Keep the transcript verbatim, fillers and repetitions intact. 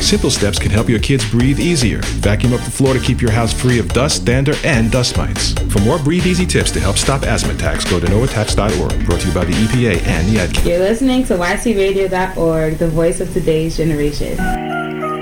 Simple steps can help your kids breathe easier. Vacuum up the floor to keep your house free of dust, dander, and dust mites. For more Breathe Easy tips to help stop asthma attacks, go to no attacks dot org. Brought to you by the E P A and the Ad Council. You're listening to Y T radio dot org, the voice of today's generation.